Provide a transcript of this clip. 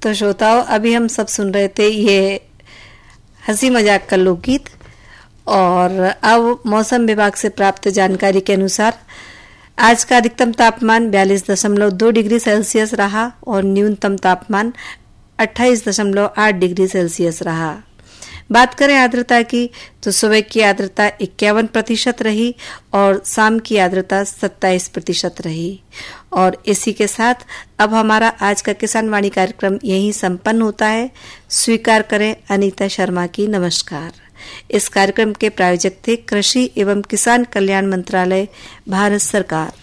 तो श्रोताओं, अभी हम सब सुन रहे थे ये हंसी मजाक का लोकगीत। और अब मौसम विभाग से प्राप्त जानकारी के अनुसार आज का अधिकतम तापमान 42.2 डिग्री सेल्सियस रहा और न्यूनतम तापमान 28.8 डिग्री सेल्सियस रहा। बात करें आर्द्रता की तो सुबह की आर्द्रता 51% रही और शाम की आर्द्रता 27% रही। और इसी के साथ अब हमारा आज का किसान वाणी कार्यक्रम यहीं संपन्न होता है। स्वीकार करें अनीता शर्मा की नमस्कार। इस कार्यक्रम के प्रायोजक थे कृषि एवं किसान कल्याण मंत्रालय, भारत सरकार।